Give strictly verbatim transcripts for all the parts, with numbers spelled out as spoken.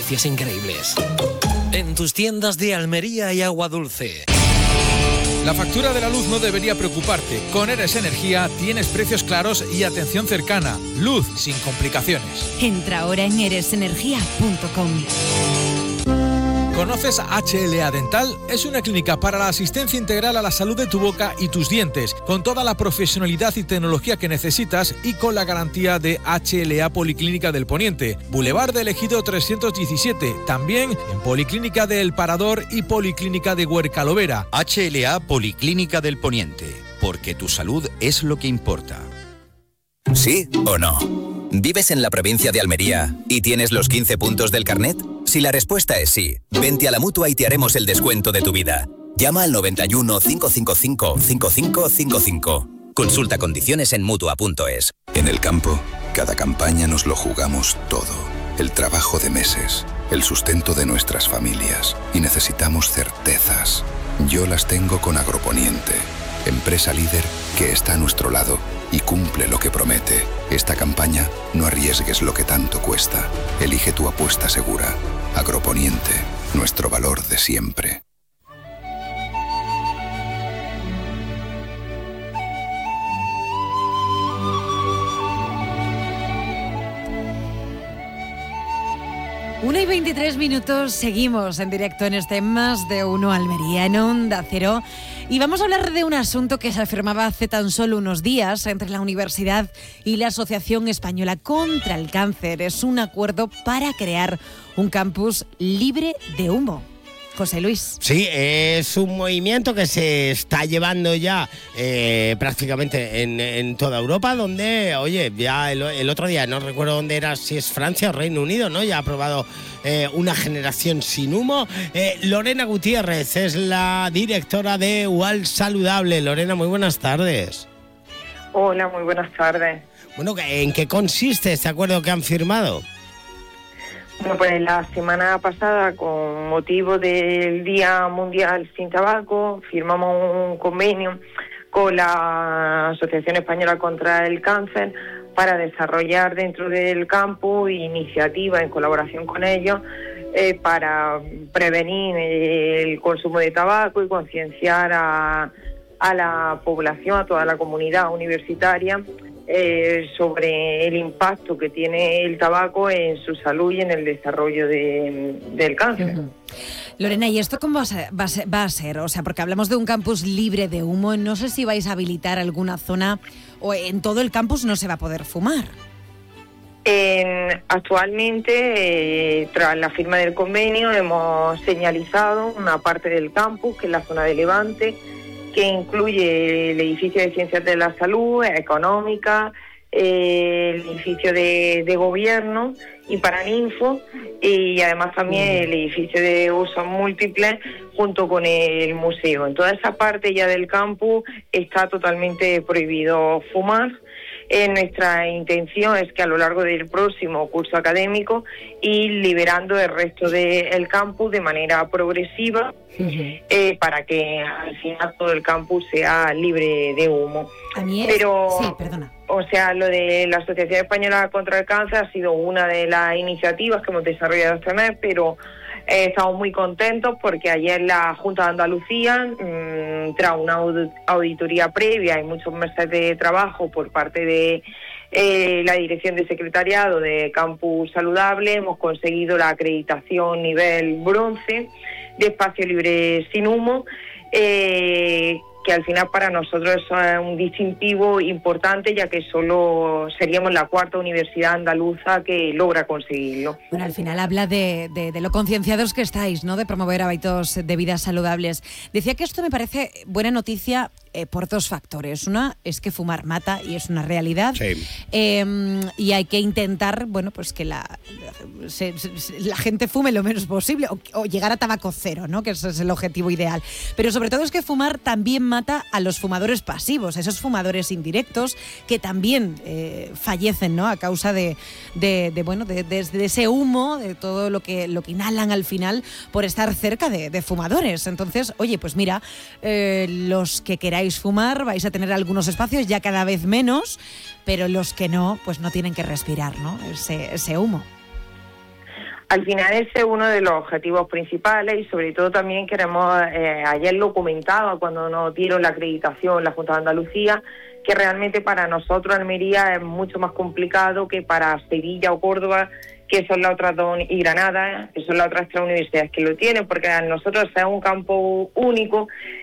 precios increíbles. En tus tiendas de Almería y Agua Dulce. La factura de la luz no debería preocuparte. Con Eres Energía tienes precios claros y atención cercana. Luz sin complicaciones. Entra ahora en eres energía punto com. ¿Conoces H L A Dental? Es una clínica para la asistencia integral a la salud de tu boca y tus dientes, con toda la profesionalidad y tecnología que necesitas y con la garantía de H L A Policlínica del Poniente, Boulevard del Ejido trescientos diecisiete, también en Policlínica de El Parador y Policlínica de Huercalovera. H L A Policlínica del Poniente, porque tu salud es lo que importa. ¿Sí o no? ¿Vives en la provincia de Almería y tienes los quince puntos del carnet? Si la respuesta es sí, vente a la Mutua y te haremos el descuento de tu vida. Llama al noventa y uno, cinco cinco cinco, cinco cinco cinco cinco. Consulta condiciones en Mutua punto es. En el campo, cada campaña nos lo jugamos todo. El trabajo de meses, el sustento de nuestras familias. Y necesitamos certezas. Yo las tengo con Agroponiente, empresa líder que está a nuestro lado y cumple lo que promete. Esta campaña, no arriesgues lo que tanto cuesta. Elige tu apuesta segura. Agroponiente, nuestro valor de siempre. una y veintitrés minutos, seguimos en directo en este Más de Uno Almería, en Onda Cero. Y vamos a hablar de un asunto que se afirmaba hace tan solo unos días entre la Universidad y la Asociación Española contra el Cáncer. Es un acuerdo para crear un campus libre de humo. José Luis. Sí, es un movimiento que se está llevando ya eh, prácticamente en, en toda Europa, donde, oye, ya el, el otro día, no recuerdo dónde era, si es Francia o Reino Unido, ¿no? Ya ha aprobado eh, una generación sin humo. Eh, Lorena Gutiérrez es la directora de UAL Saludable. Lorena, muy buenas tardes. Hola, muy buenas tardes. Bueno, ¿en qué consiste este acuerdo que han firmado? Bueno, pues la semana pasada, con motivo del Día Mundial Sin Tabaco, firmamos un convenio con la Asociación Española contra el Cáncer para desarrollar dentro del campus iniciativas en colaboración con ellos eh, para prevenir el consumo de tabaco y concienciar a, a la población, a toda la comunidad universitaria, Eh, sobre el impacto que tiene el tabaco en su salud y en el desarrollo de, del cáncer. Uh-huh. Lorena, ¿y esto cómo va a, ser, va, a ser, va a ser? O sea, porque hablamos de un campus libre de humo, no sé si vais a habilitar alguna zona o en todo el campus no se va a poder fumar. Eh, actualmente, eh, tras la firma del convenio, hemos señalizado una parte del campus, que es la zona de Levante, que incluye el edificio de Ciencias de la Salud, Económica, eh, el edificio de, de Gobierno y Paraninfo, y además también el edificio de usos múltiples junto con el museo. En toda esa parte ya del campus está totalmente prohibido fumar. Eh, nuestra intención es que a lo largo del próximo curso académico ir liberando el resto del campus de manera progresiva, uh-huh. eh, para que al final todo el campus sea libre de humo. A mí es... Pero, sí, perdona. O sea, lo de la Asociación Española contra el Cáncer ha sido una de las iniciativas que hemos desarrollado este mes, pero eh, estamos muy contentos porque ayer la Junta de Andalucía, mmm, tras una auditoría previa y muchos meses de trabajo por parte de eh, la Dirección de Secretariado de Campus Saludable, hemos conseguido la acreditación nivel bronce de espacio libre sin humo, eh, que al final para nosotros es un distintivo importante, ya que solo seríamos la cuarta universidad andaluza que logra conseguirlo. Bueno, al final habla de, de, de lo concienciados que estáis, ¿no?, de promover hábitos de vida saludables. Decía que esto me parece buena noticia eh, por dos factores. Una es que fumar mata y es una realidad. Sí. Eh, y hay que intentar, bueno, pues que la, se, se, la gente fume lo menos posible o, o llegar a tabaco cero, ¿no?, que ese es el objetivo ideal. Pero sobre todo es que fumar también mata a los fumadores pasivos, esos fumadores indirectos que también eh, fallecen, ¿no?, a causa de, de, de bueno, de, de, de ese humo, de todo lo que lo que inhalan al final por estar cerca de, de fumadores. Entonces, oye, pues mira, eh, los que queráis fumar vais a tener algunos espacios, ya cada vez menos, pero los que no, pues no tienen que respirar, ¿no?, ese, ese humo. Al final ese es uno de los objetivos principales y sobre todo también queremos, eh, ayer lo comentaba cuando nos dieron la acreditación la Junta de Andalucía, que realmente para nosotros Almería es mucho más complicado que para Sevilla o Córdoba, que son las otras dos, y Granada, que son las otras tres universidades que lo tienen, porque a nosotros es un campo único,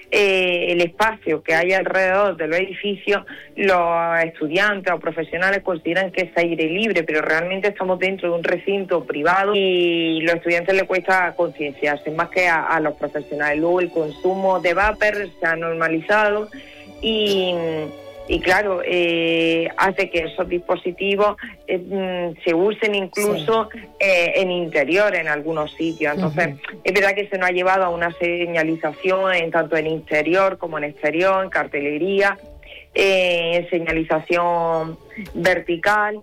eh, el espacio que hay alrededor de los edificios, los estudiantes o profesionales consideran que es aire libre, pero realmente estamos dentro de un recinto privado y los estudiantes les cuesta concienciarse, más que a, a los profesionales. Luego el consumo de vapor se ha normalizado y... Y claro, eh, hace que esos dispositivos eh, se usen incluso sí. eh, en interior en algunos sitios. Entonces, uh-huh. es verdad que se nos ha llevado a una señalización en tanto en interior como en exterior, en cartelería, eh, en señalización vertical.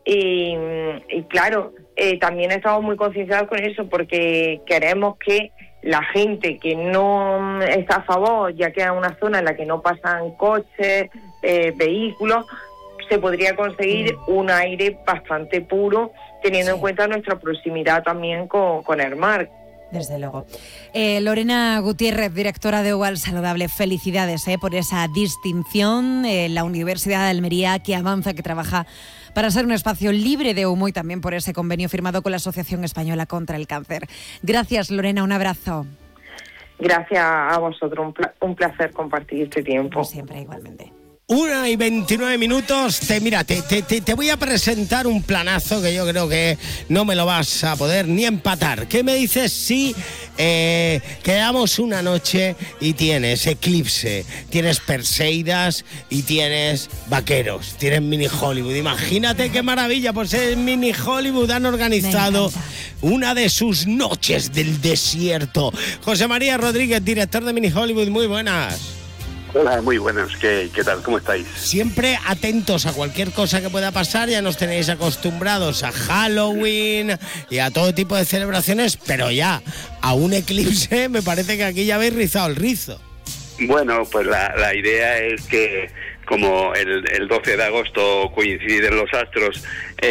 Y, y claro, eh, también estamos muy concienciados con eso porque queremos que la gente que no está a favor, ya que es una zona en la que no pasan coches, eh, vehículos, se podría conseguir un aire bastante puro, teniendo sí. en cuenta nuestra proximidad también con, con el mar. Desde luego. Eh, Lorena Gutiérrez, directora de Igual Saludable, felicidades eh, por esa distinción. Eh, la Universidad de Almería, que avanza, que trabaja para ser un espacio libre de humo y también por ese convenio firmado con la Asociación Española contra el Cáncer. Gracias, Lorena, un abrazo. Gracias a vosotros, un, pla- un placer compartir este tiempo. Como siempre, igualmente. Una y veintinueve minutos. Te, mira, te, te, te voy a presentar un planazo que yo creo que no me lo vas a poder ni empatar. ¿Qué me dices si eh, quedamos una noche y tienes Eclipse, tienes Perseidas y tienes Vaqueros, tienes Mini Hollywood? Imagínate qué maravilla, pues en Mini Hollywood han organizado una de sus noches del desierto. José María Rodríguez, director de Mini Hollywood, muy buenas. Hola, muy buenas. ¿Qué, ¿Qué tal? ¿Cómo estáis? Siempre atentos a cualquier cosa que pueda pasar. Ya nos tenéis acostumbrados a Halloween y a todo tipo de celebraciones, pero ya a un eclipse me parece que aquí ya habéis rizado el rizo. Bueno, pues la, la idea es que como el, el doce de agosto coinciden los astros,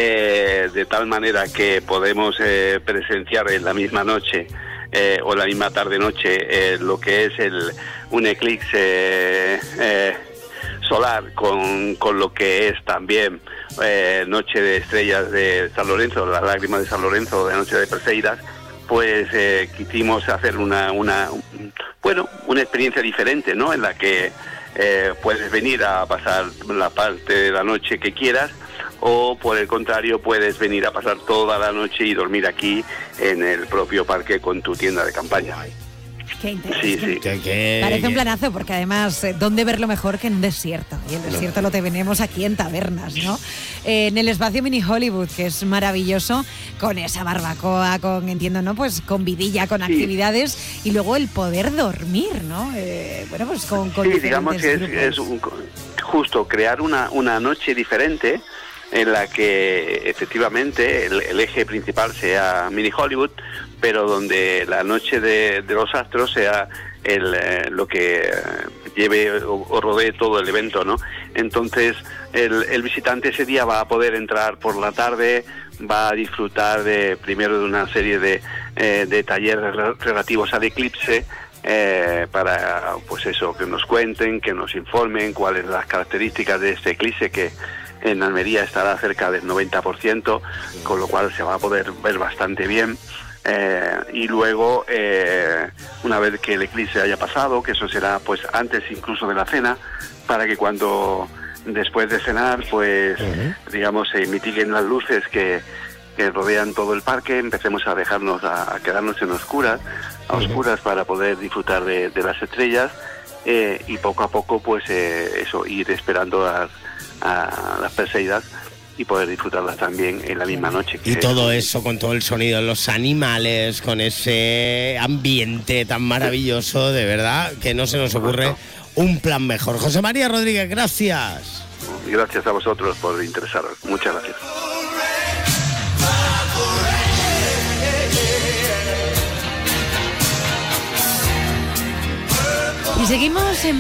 eh, de tal manera que podemos eh, presenciar en la misma noche eh, o la misma tarde-noche eh, lo que es el un eclipse eh, eh, solar con, con lo que es también eh, Noche de Estrellas de San Lorenzo, la lágrima de San Lorenzo, de Noche de Perseidas, pues eh, quisimos hacer una, una bueno, una experiencia diferente, ¿no? En la que eh, puedes venir a pasar la parte de la noche que quieras, o por el contrario puedes venir a pasar toda la noche y dormir aquí en el propio parque con tu tienda de campaña. Qué interesante. Sí, sí. ¿Qué, qué, Parece qué? un planazo porque además, eh, ¿dónde verlo mejor que en un desierto? Y el desierto no. lo tenemos aquí en Tabernas, ¿no? Eh, en el espacio Mini Hollywood, que es maravilloso, con esa barbacoa, con, entiendo, ¿no? Pues con vidilla, con sí. actividades y luego el poder dormir, ¿no? Eh, bueno, pues con, con sí, digamos que es, es un, justo crear una, una noche diferente en la que efectivamente el, el eje principal sea Mini Hollywood, pero donde la noche de, de los astros sea el, eh, lo que eh, lleve o, o rodee todo el evento, ¿no? Entonces el, el visitante ese día va a poder entrar por la tarde, va a disfrutar de primero de una serie de, eh, de talleres relativos al eclipse, eh, para pues eso, que nos cuenten, que nos informen cuáles son las características de este eclipse, que en Almería estará cerca del noventa por ciento, con lo cual se va a poder ver bastante bien. Eh, y luego, eh, una vez que el eclipse haya pasado, que eso será pues antes incluso de la cena, para que cuando después de cenar, pues uh-huh. digamos, se mitiguen las luces que, que rodean todo el parque, empecemos a dejarnos, a, a quedarnos en oscuras, a uh-huh. oscuras para poder disfrutar de, de las estrellas, eh, y poco a poco pues eh, eso, ir esperando a, a las Perseidas y poder disfrutarlas también en la misma noche. Y todo eso con todo el sonido, los animales, con ese ambiente tan maravilloso, de verdad, que no se nos ocurre un plan mejor. José María Rodríguez, gracias. Gracias a vosotros por interesaros. Muchas gracias. Y seguimos en